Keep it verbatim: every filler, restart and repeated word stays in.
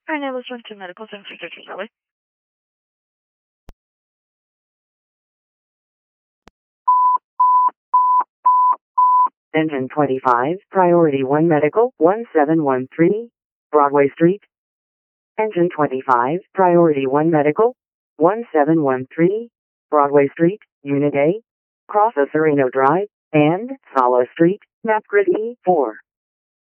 Our name is to Medical Center Shelley. Engine twenty-five, Priority one Medical, one seven one three, Broadway Street. Engine twenty-five, Priority one Medical, one seven one three, Broadway Street, Unit A, Cross Sereno Drive, and Sala Street, Map Grid E four.